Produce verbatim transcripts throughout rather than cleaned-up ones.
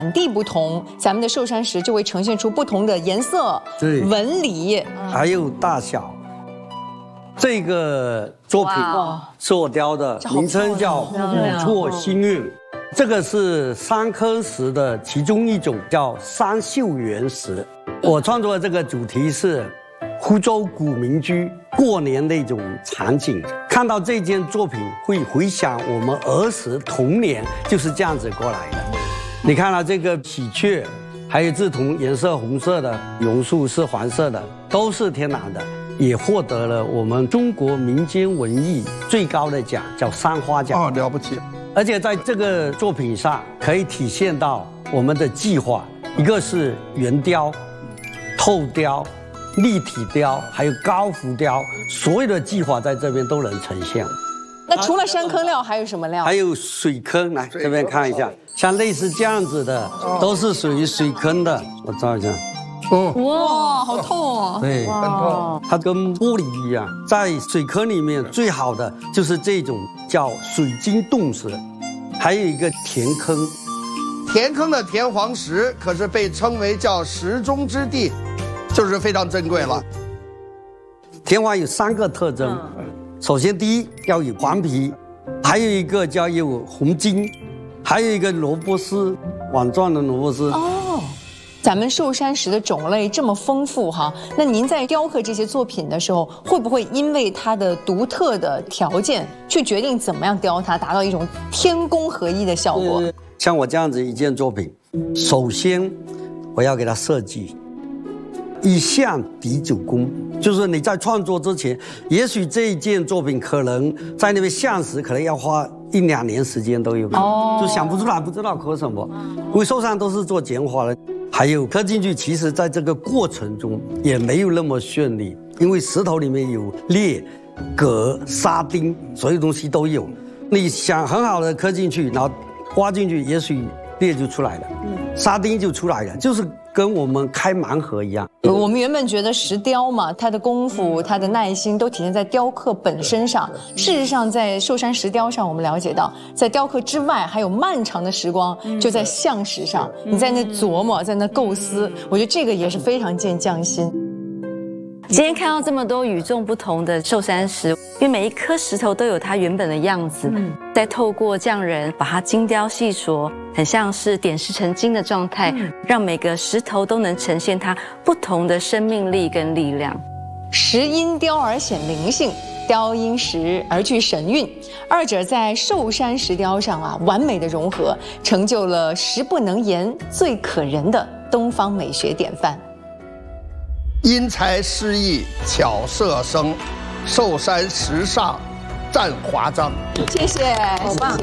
产地不同，咱们的寿山石就会呈现出不同的颜色、 对纹理， 还有大小。这个作品是我雕的，名称叫古厝新韵。这个是三颗石的其中一种，叫三秀园石。我创作的这个主题是湖州古民居过年的一种场景。看到这件作品，会回想我们儿时童年就是这样子过来的。你看到这个喜鹊，还有这种颜色红色的榕树是黄色的，都是天然的，也获得了我们中国民间文艺最高的奖，叫三花奖。 哦，了不起！ 而且在这个作品上可以体现到我们的技法，一个是圆雕、透雕、立体雕，还有高浮雕，所有的技法在这边都能呈现。 那除了山坑料，还有什么料？ 还有水坑，来这边看一下，像类似这样子的，都是属于水坑的。我照一下。 哦， 哇，好痛哦！ 对， 很痛。 它跟玻璃一样，在水坑里面最好的就是这种叫水晶洞石，还有一个填坑。 填坑的田黄石可是被称为叫石中之地，就是非常珍贵了。 田黄有三个特征，首先第一要有黄皮，还有一个叫有红金，还有一个萝卜丝，网状的萝卜丝。 哦，咱们寿山石的种类这么丰富哈，那您在雕刻这些作品的时候，会不会因为它的独特的条件，去决定怎么样雕它，达到一种天工合一的效果？ 像我这样子一件作品，首先我要给它设计一项抵九宫，就是你在创作之前，也许这一件作品可能在那边项时可能要花一两年时间都有可能，哦、就想不出来，不知道刻什么。因为寿山都是做简化的，还有刻进去，其实在这个过程中也没有那么顺利，因为石头里面有裂、铬、沙丁，所有东西都有。你想很好的刻进去，然后挖进去，也许裂就出来了，沙丁就出来了，就是跟我们开盲盒一样。 我们原本觉得石雕嘛，它的功夫、它的耐心都体现在雕刻本身上。事实上，在寿山石雕上，我们了解到，在雕刻之外，还有漫长的时光就在象石上，你在那琢磨，在那构思。我觉得这个也是非常见匠心。 今天看到这么多与众不同的寿山石，因为每一颗石头都有它原本的样子，嗯、再透过匠人把它精雕细琢，很像是点石成金的状态，嗯、让每个石头都能呈现它不同的生命力跟力量。 石因雕而显灵性，雕因石而具神韵，二者在寿山石雕上啊完美的融合，成就了石不能言，最可人的东方美学典范。 因材施艺，巧设生，寿山石上占华章。 谢谢，好棒！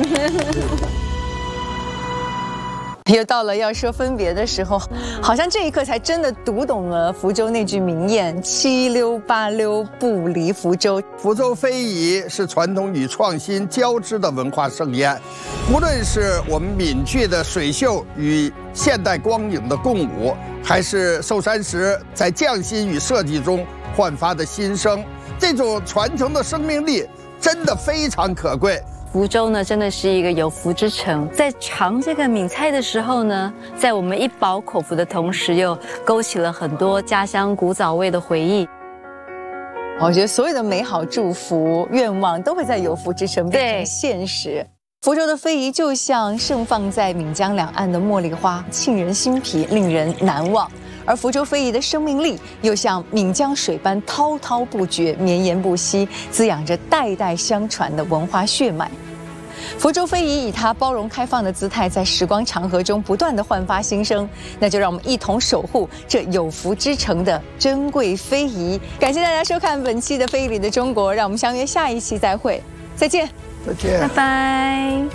又到了要说分别的时候，好像这一刻才真的读懂了福州那句名谚：“七溜八溜不离福州。” 福州非遗是传统与创新交织的文化盛宴，无论是我们闽剧的水袖与现代光影的共舞，还是寿山石在匠心与设计中焕发的新生，这种传承的生命力真的非常可贵。 福州呢，真的是一个有福之城。在尝这个闽菜的时候呢，在我们一饱口福的同时，又勾起了很多家乡古早味的回忆。 我觉得所有的美好祝福、愿望都会在有福之城变成现实。福州的非遗就像盛放在闽江两岸的茉莉花，沁人心脾，令人难忘。而福州非遗的生命力又像闽江水般滔滔不绝、绵延不息，滋养着代代相传的文化血脉。福州非遗以它包容开放的姿态，在时光长河中不断的焕发新生。那就让我们一同守护这有福之城的珍贵非遗。感谢大家收看本期的《非遗里的中国》，让我们相约下一期再会，再见， 再见， 拜拜。